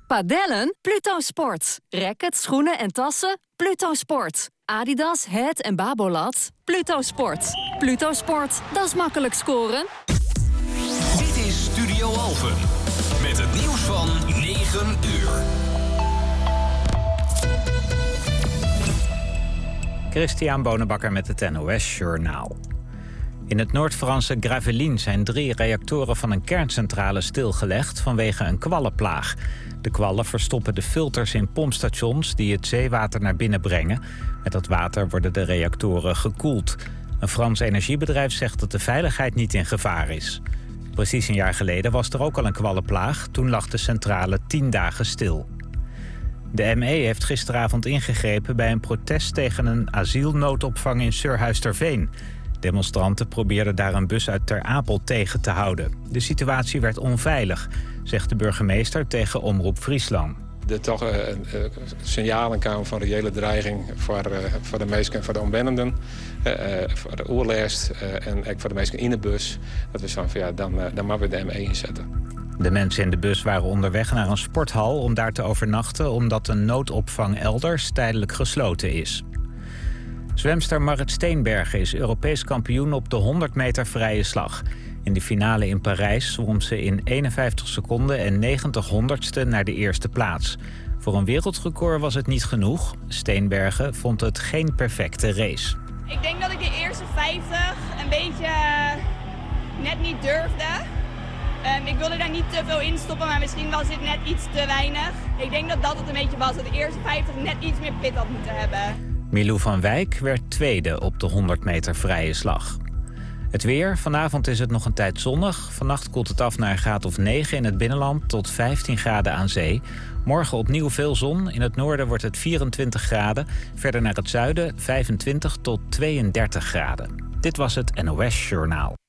Padellen? Pluto Sport. Rackets, schoenen en tassen? Pluto Sport. Adidas, Head en Babolat? Pluto Sport. Pluto Sport, dat is makkelijk scoren. Dit is Studio Alphen. Met het nieuws van 9 uur. Christian Bonenbakker met het NOS Journaal. In het Noord-Franse Gravelines zijn 3 reactoren van een kerncentrale stilgelegd vanwege een kwallenplaag. De kwallen verstoppen de filters in pompstations die het zeewater naar binnen brengen. Met dat water worden de reactoren gekoeld. Een Frans energiebedrijf zegt dat de veiligheid niet in gevaar is. Precies een jaar geleden was er ook al een kwallenplaag. Toen lag de centrale 10 dagen stil. De ME heeft gisteravond ingegrepen bij een protest tegen een asielnoodopvang in Surhuisterveen. Demonstranten probeerden daar een bus uit Ter Apel tegen te houden. De situatie werd onveilig, zegt de burgemeester tegen Omroep Friesland. Er toch signalen kwamen van reële dreiging voor de mensen, voor de omwonenden, voor de oerlijst en ook voor de mensen in de bus. Dat we zo van ja, dan moeten we de ME inzetten. De mensen in de bus waren onderweg naar een sporthal om daar te overnachten, omdat een noodopvang elders tijdelijk gesloten is. Zwemster Marit Steenbergen is Europees kampioen op de 100 meter vrije slag. In de finale in Parijs zwom ze in 51 seconden en 90 honderdste naar de eerste plaats. Voor een wereldrecord was het niet genoeg. Steenbergen vond het geen perfecte race. Ik denk dat ik de eerste 50 een beetje net niet durfde. Ik wilde daar niet te veel in stoppen, maar misschien was dit net iets te weinig. Ik denk dat dat het een beetje was, dat de eerste 50 net iets meer pit had moeten hebben. Milou van Wijk werd tweede op de 100 meter vrije slag. Het weer. Vanavond is het nog een tijd zonnig. Vannacht koelt het af naar een graad of 9 in het binnenland tot 15 graden aan zee. Morgen opnieuw veel zon. In het noorden wordt het 24 graden. Verder naar het zuiden 25 tot 32 graden. Dit was het NOS Journaal.